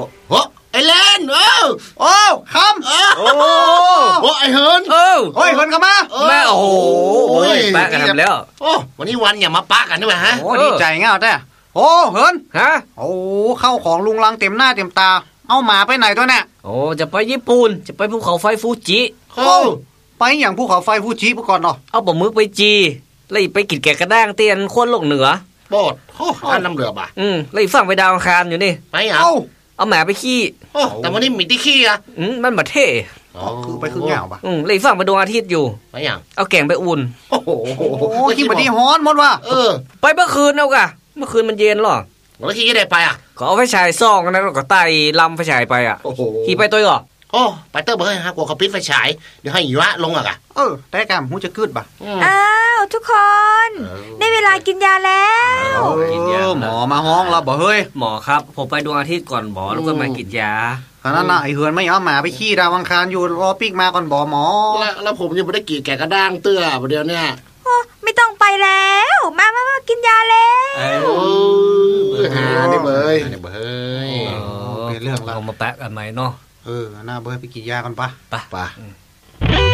โอ้ไอ้เล่นโอ้คำโอ้ไอ้เฮิร์นโอ้ยเฮิร์นเข้ามาแม่โอ้โหปะกันทำแล้วโอ้วันนี้วันอย่ามาปะกันด้วยฮะโอ้ดีใจเงาแต่โอ้เฮิร์นฮะโอ้เข้าของลุงลังเต็มหน้าเต็มตาเอาหมาไปไหนตัวเนี่ยโอ้จะไปญี่ปุ่นจะไปภูเขาไฟฟูจิโอ้ไปอย่างภูเขาไฟฟูจิก่อนเนาะเอาปลาหมึกไปจีแล้วไปกินแกะกระด้างเตียนขั้วโลกเหนือโบดอันน้ำเหลือบ่ะแล้วอีกฝั่งไปดาวอังคารอยู่นี่ไปอ่ะเอาหมาไปขี้แต่วันนี้มีที่ขี้อ่ะมันมาเท่คือไปคือเงาป่ะเลยฝั่งไปดวงอาทิตย์อยู่ไปอย่างเอาแกงไปอุ่นโอ้โหขี้มาที่ฮ้อนหมดว่ะไปเมื่อคืนเอากะเมื่อคืนมันเย็นหรอแล้วขี้ได้ไปอ่ะก็เอาไฟฉายซ่องนะแล้วก็ไต่ลำไฟฉายไปอ่ะขี่ไปตัวเหรอโอ้ไปเตอร์เบอร์ฮะกลัวเขาปิดไฟฉายเดี๋ยวให้หิวะลงอ่ะแต่แกมหูจะคืดป่ะอ้าวทุกคนได้เวลากินยาแล้วหมอมาห้องเราบอกเฮ้ยหมอครับผมไปดวงอาทิตย์ก่อนหมอแล้วก็มากินยาขนาดน่ะไอเฮือนไม่เอาหมาไปขี้ดาวอังคารอยู่รอปีกมาก่อนบอหมอแล้วผมยังไม่ได้กี่แกะกระด้างเตื้อประเดี๋ยวเนี่ยไม่ต้องไปแล้วมากินยาแล้วหาได้เบยเป็นเรื่องแล้วเอามาแปะกันไหมเนาะหน้าเบยไปกินยากันปะปะ